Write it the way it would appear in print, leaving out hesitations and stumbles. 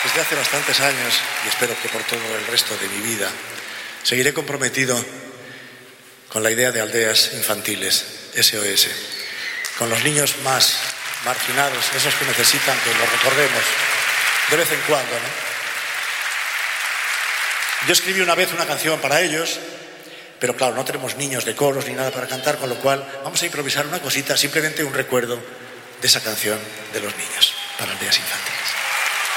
Desde hace bastantes años, y espero que por todo el resto de mi vida, seguiré comprometido con la idea de aldeas infantiles, SOS, con los niños más marginados, esos que necesitan que los recordemos de vez en cuando, ¿no? Yo escribí una vez una canción para ellos, pero claro, no tenemos niños de coros ni nada para cantar, con lo cual vamos a improvisar una cosita, simplemente un recuerdo de esa canción de los niños para aldeas infantiles.